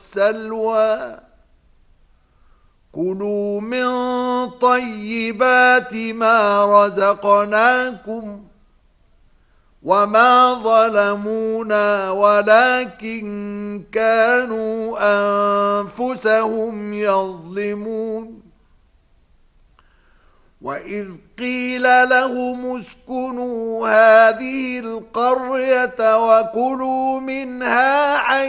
والسلوى كلوا من طيبات ما رزقناكم وما ظلمونا ولكن كانوا أنفسهم يظلمون وإذ قيل لهم اسكنوا هذه القرية وكلوا منها حيث